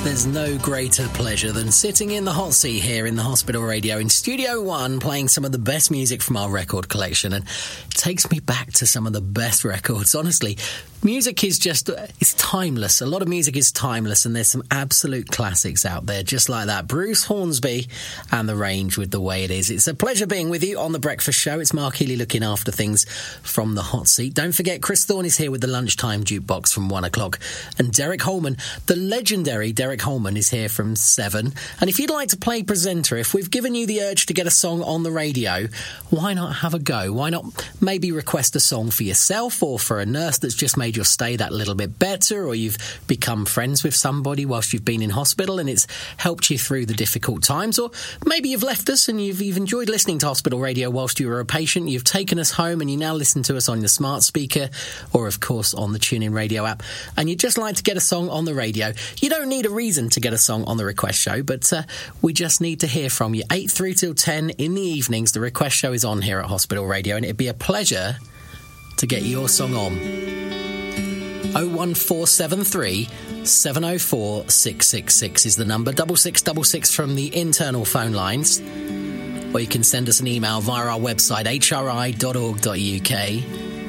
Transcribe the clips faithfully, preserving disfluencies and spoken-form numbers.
There's no greater pleasure than sitting in the hot seat here in the Hospital Radio in Studio One, playing some of the best music from our record collection, and it takes me back to some of the best records. Honestly, music is just, it's timeless. A lot of music is timeless, and there's some absolute classics out there just like that. Bruce Hornsby and The Range with The Way It Is. It's a pleasure being with you on The Breakfast Show. It's Mark Healy looking after things from the hot seat. Don't forget, Chris Thorne is here with the lunchtime jukebox from one o'clock, and Derek Holman, the legendary Derek Holman, is here from seven. And if you'd like to play presenter, if we've given you the urge to get a song on the radio, why not have a go? Why not maybe request a song for yourself or for a nurse that's just made your stay that little bit better, or you've become friends with somebody whilst you've been in hospital and it's helped you through the difficult times, or maybe you've left us and you've, you've enjoyed listening to Hospital Radio whilst you were a patient, you've taken us home and you now listen to us on your smart speaker or of course on the TuneIn Radio app, and you'd just like to get a song on the radio. You don't need a reason to get a song on the request show, but uh, we just need to hear from you. eight through till ten in the evenings, the request show is on here at Hospital Radio, and it'd be a pleasure to get your song on. oh one four seven three, seven oh four, six six six is the number, double six double six from the internal phone lines, or you can send us an email via our website, h r i dot org dot u k.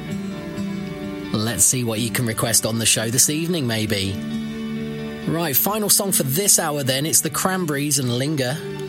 Let's see what you can request on the show this evening, maybe. Right, final song for this hour then. It's the Cranberries and Linger.